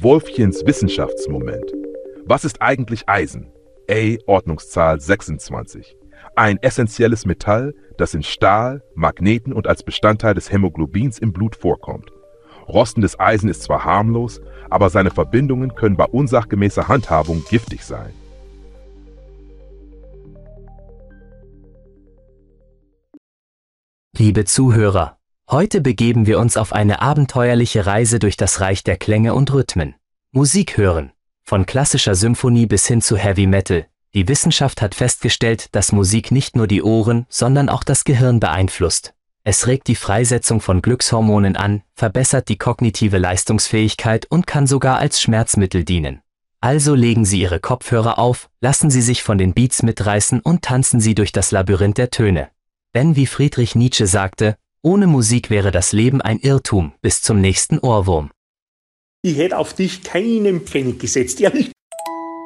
Wolffchens Wissenschaftsmoment. Was ist eigentlich Eisen? A, Ordnungszahl 26. Ein essentielles Metall, das in Stahl, Magneten und als Bestandteil des Hämoglobins im Blut vorkommt. Rostendes Eisen ist zwar harmlos, aber seine Verbindungen können bei unsachgemäßer Handhabung giftig sein. Liebe Zuhörer, heute begeben wir uns auf eine abenteuerliche Reise durch das Reich der Klänge und Rhythmen. Musik hören, von klassischer Symphonie bis hin zu Heavy Metal. Die Wissenschaft hat festgestellt, dass Musik nicht nur die Ohren, sondern auch das Gehirn beeinflusst. Es regt die Freisetzung von Glückshormonen an, verbessert die kognitive Leistungsfähigkeit und kann sogar als Schmerzmittel dienen. Also legen Sie Ihre Kopfhörer auf, lassen Sie sich von den Beats mitreißen und tanzen Sie durch das Labyrinth der Töne. Denn wie Friedrich Nietzsche sagte, ohne Musik wäre das Leben ein Irrtum bis zum nächsten Ohrwurm. Ich hätte auf dich keinen Pfennig gesetzt, ehrlich.